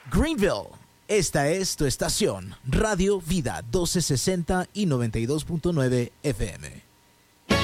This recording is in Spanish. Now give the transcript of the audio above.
Greenville. Esta es tu estación, Radio Vida 1260 y 92.9 FM.